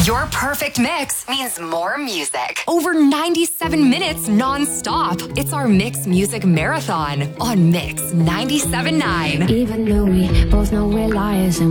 Your perfect mix means more music. Over 97 minutes non-stop. It's our Mix Music Marathon on Mix 97.9. Even though we both know we're liars and